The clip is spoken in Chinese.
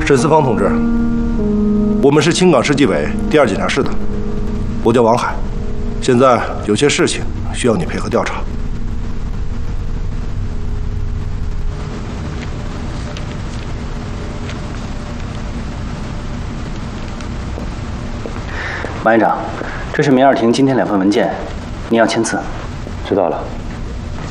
沈思芳同志，我们是青港市纪委第2检察室的，我叫王海，现在有些事情需要你配合调查。 王院长，这是明二庭今天2份文件，您要签字。 知道了。